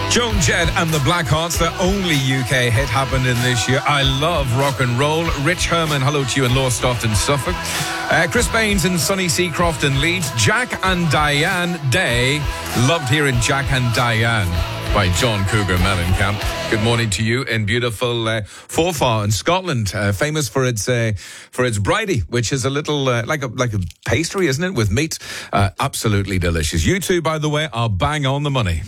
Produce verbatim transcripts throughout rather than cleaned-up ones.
Joan Jett and the Blackhearts, the only U K hit happened in this year. I love rock and roll. Rich Herman, hello to you in Lowestoft in Suffolk. Uh, Chris Baines in sunny Seacroft in Leeds. Jack and Diane Day. Loved hearing Jack and Diane by John Cougar Mellencamp. Good morning to you in beautiful uh, Forfar in Scotland, uh, famous for its uh, for its bridie, which is a little uh, like a like a pastry, isn't it, with meat? Uh, absolutely delicious. You two, by the way, are bang on the money.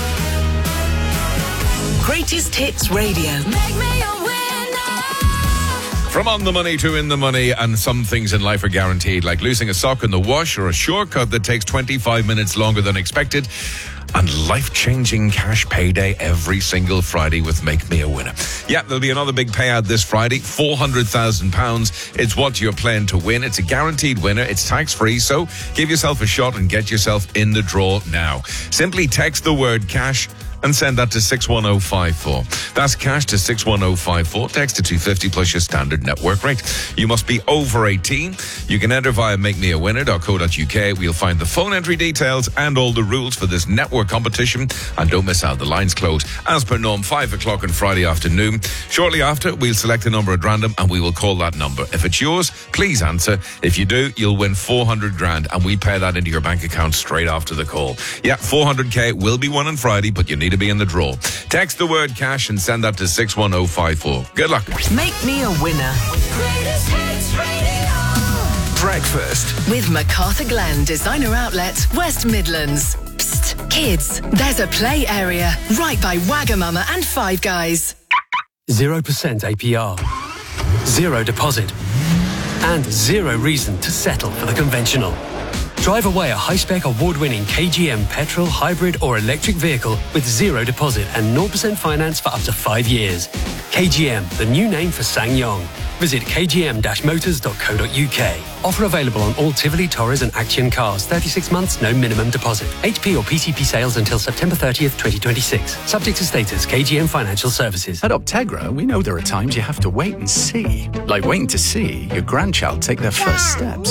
Greatest Hits Radio. Make me a winner. From on the money to in the money, and some things in life are guaranteed, like losing a sock in the wash or a shortcut that takes twenty-five minutes longer than expected. And life-changing cash payday every single Friday with Make Me a Winner. Yeah, there'll be another big payout this Friday, four hundred thousand pounds. It's what you're playing to win. It's a guaranteed winner. It's tax-free, so give yourself a shot and get yourself in the draw now. Simply text the word cash and send that to six one oh five four. That's cash to six one oh five four. Text to two fifty plus your standard network rate. You must be over eighteen. You can enter via make me a winner dot co dot uk. We'll find the phone entry details and all the rules for this network competition. And don't miss out, the lines close as per norm, five o'clock on Friday afternoon. Shortly after, we'll select a number at random and we will call that number. If it's yours, please answer. If you do, you'll win four hundred grand and we pay that into your bank account straight after the call. Yeah, four hundred k will be won on Friday, but you need to be in the draw. Text the word cash and send that to six one oh five four. Good luck. Make me a winner. Greatest Hits Radio. Breakfast with MacArthur Glen Designer Outlets, West Midlands. Psst, kids, there's a play area right by Wagamama and Five Guys. zero percent A P R, zero deposit, and zero reason to settle for the conventional. Drive away a high-spec award-winning K G M petrol, hybrid or electric vehicle with zero deposit and zero percent finance for up to five years. K G M, the new name for SsangYong. Visit k g m dash motors dot co dot uk. Offer available on all Tivoli, Torres and Action cars. thirty-six months, no minimum deposit. H P or P C P sales until September thirtieth, twenty twenty-six. Subject to status, K G M Financial Services. At Optegra, we know there are times you have to wait and see. Like waiting to see your grandchild take their first steps.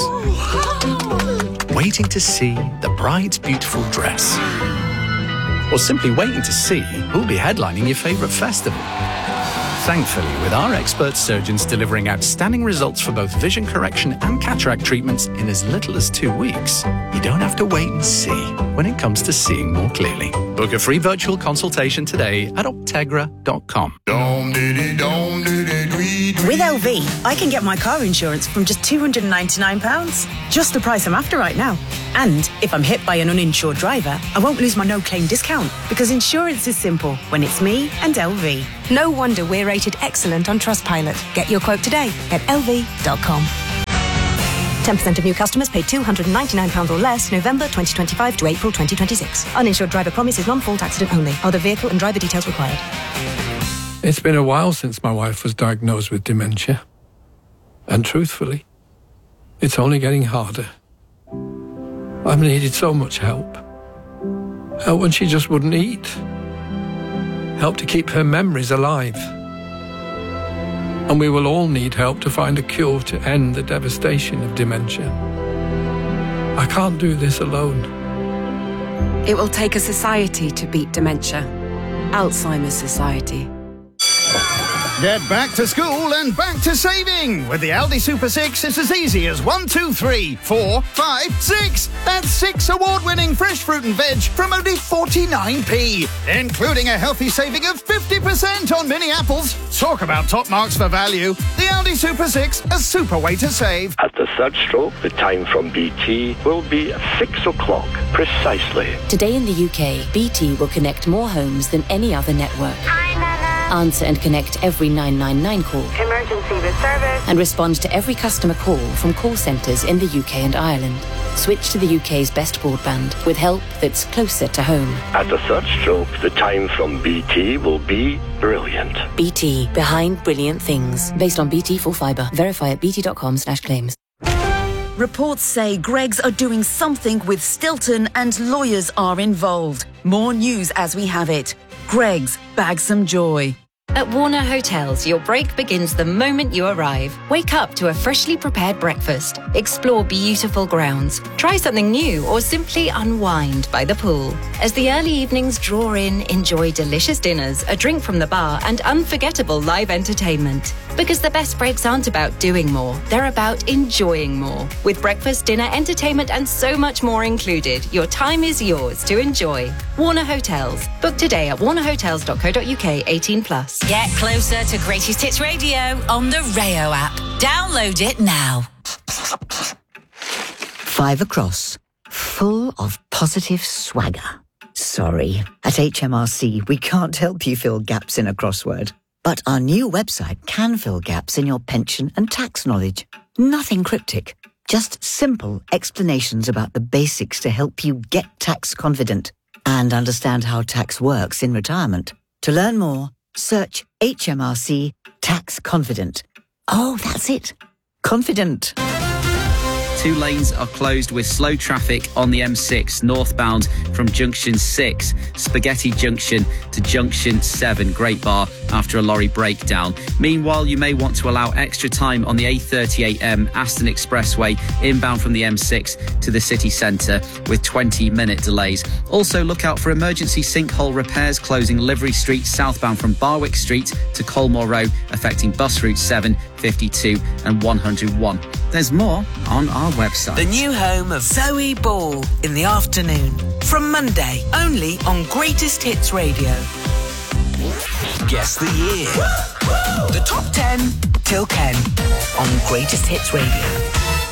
Waiting to see the bride's beautiful dress. Or simply waiting to see who'll be headlining your favourite festival. Thankfully, with our expert surgeons delivering outstanding results for both vision correction and cataract treatments in as little as two weeks, you don't have to wait and see when it comes to seeing more clearly. Book a free virtual consultation today at optegra dot com. With L V, I can get my car insurance from just two hundred ninety-nine pounds. Just the price I'm after right now. And if I'm hit by an uninsured driver, I won't lose my no-claim discount because insurance is simple when it's me and L V. No wonder we're rated excellent on Trustpilot. Get your quote today at L V dot com. ten percent of new customers paid two hundred ninety-nine pounds or less November twenty twenty-five to April twenty twenty-six. Uninsured driver promise is non-fault accident only. Other vehicle and driver details required. It's been a while since my wife was diagnosed with dementia. And truthfully, it's only getting harder. I've needed so much help. Help when she just wouldn't eat. Help to keep her memories alive. And we will all need help to find a cure to end the devastation of dementia. I can't do this alone. It will take a society to beat dementia. Alzheimer's Society. Get back to school and back to saving. With the Aldi Super six, it's as easy as one, two, three, four, five, six. That's six award-winning fresh fruit and veg from only forty-nine p, including a healthy saving of fifty percent on mini apples. Talk about top marks for value. The Aldi Super six, a super way to save. At the third stroke, the time from B T will be six o'clock precisely. Today in the U K, B T will connect more homes than any other network. Answer and connect every nine nine nine call. Emergency with service. And respond to every customer call from call centres in the U K and Ireland. Switch to the U K's best broadband with help that's closer to home. At the third stroke, the time from B T will be brilliant. B T, behind brilliant things. Based on B T full fibre. Verify at bt.com slash claims. Reports say Greggs are doing something with Stilton and lawyers are involved. More news as we have it. Greggs, bag some joy. At Warner Hotels, your break begins the moment you arrive. Wake up to a freshly prepared breakfast, explore beautiful grounds, try something new, or simply unwind by the pool. As the early evenings draw in, enjoy delicious dinners, a drink from the bar, and unforgettable live entertainment. Because the best breaks aren't about doing more, they're about enjoying more. With breakfast, dinner, entertainment, and so much more included, your time is yours to enjoy. Warner Hotels. Book today at warner hotels dot co dot uk, eighteen plus. Get closer to Greatest Hits Radio on the Rayo app. Download it now. Five across, full of positive swagger. Sorry, at H M R C we can't help you fill gaps in a crossword. But our new website can fill gaps in your pension and tax knowledge. Nothing cryptic, just simple explanations about the basics to help you get tax confident and understand how tax works in retirement. To learn more, search H M R C Tax Confident. Oh, that's it. Confident. Two lanes are closed with slow traffic on the M six northbound from Junction six, Spaghetti Junction to Junction seven, Great Bar, after a lorry breakdown. Meanwhile, you may want to allow extra time on the A thirty-eight M Aston Expressway inbound from the M six to the city centre with twenty minute delays. Also, look out for emergency sinkhole repairs closing Livery Street southbound from Barwick Street to Colmore Road, affecting bus routes seven, fifty-two and one hundred one. There's more on our website. The new home of Zoe Ball in the afternoon. From Monday, only on Greatest Hits Radio. Guess the year. The top ten till ten on Greatest Hits Radio.